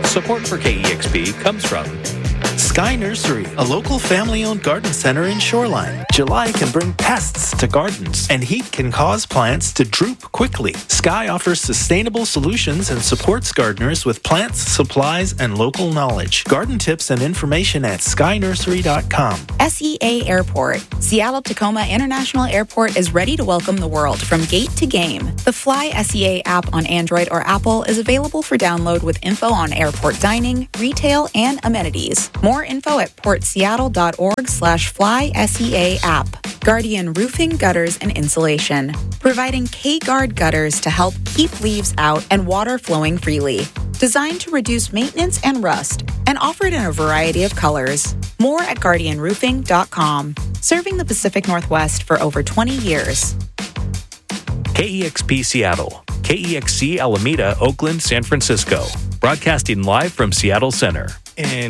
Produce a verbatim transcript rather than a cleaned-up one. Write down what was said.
Support for K E X P comes from Sky Nursery, a local family-owned garden center in Shoreline. July can bring pests to gardens, and heat can cause plants to droop quickly. Sky offers sustainable solutions and supports gardeners with plants, supplies, and local knowledge. Garden tips and information at sky nursery dot com. S E A Airport. Seattle-Tacoma International Airport is ready to welcome the world from gate to game. The Fly S E A app on Android or Apple is available for download with info on airport dining, retail, and amenities. More info at portseattle.org slash fly SEA app. Guardian Roofing, Gutters, and Insulation. Providing K-Guard gutters to help keep leaves out and water flowing freely. Designed to reduce maintenance and rust and offered in a variety of colors. More at guardian roofing dot com. Serving the Pacific Northwest for over twenty years. K E X P Seattle, K E X C Alameda, Oakland, San Francisco. Broadcasting live from Seattle Center. And